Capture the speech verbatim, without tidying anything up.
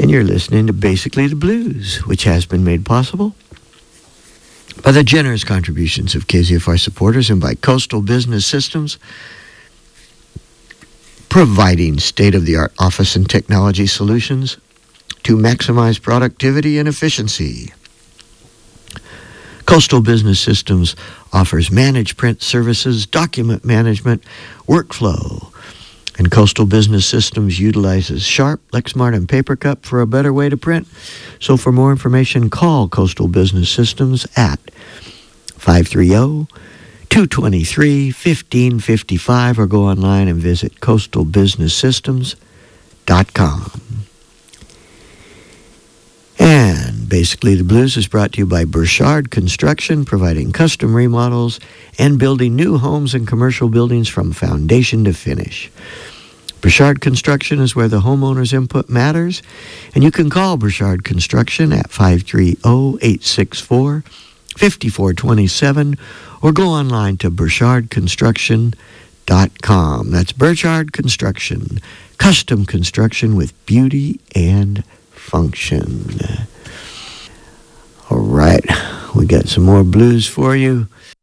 and you're listening to Basically the Blues, which has been made possible by the generous contributions of K Z F R supporters and by Coastal Business Systems, providing state-of-the-art office and technology solutions to maximize productivity and efficiency. Coastal Business Systems offers managed print services, document management, workflow, and Coastal Business Systems utilizes Sharp, Lexmark, and PaperCup for a better way to print. So for more information, call Coastal Business Systems at five three zero, two two three, one five five five or go online and visit coastal business systems dot com. And Basically the Blues is brought to you by Burchard Construction, providing custom remodels and building new homes and commercial buildings from foundation to finish. Burchard Construction is where the homeowner's input matters, and you can call Burchard Construction at five three zero, eight six four, five four two seven or go online to burchard construction dot com. That's Burchard Construction, custom construction with beauty and function. All right, we got some more blues for you.